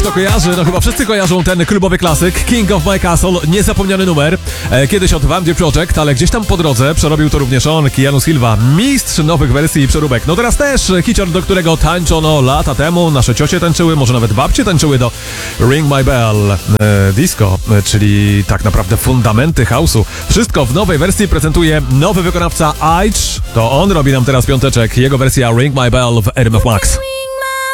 Kto kojarzy? No chyba wszyscy kojarzą ten klubowy klasyk King of My Castle, niezapomniany numer. Kiedyś od Vandy Project, ale gdzieś tam po drodze przerobił to również on, Keanu Silva, mistrz nowych wersji i przeróbek. No teraz też hicior, do którego tańczono lata temu. Nasze ciocie tańczyły, może nawet babcie tańczyły do Ring My Bell. Disco, czyli tak naprawdę fundamenty house'u. Wszystko w nowej wersji prezentuje nowy wykonawca Aitch. To on robi nam teraz piąteczek. Jego wersja Ring My Bell w RMF Max.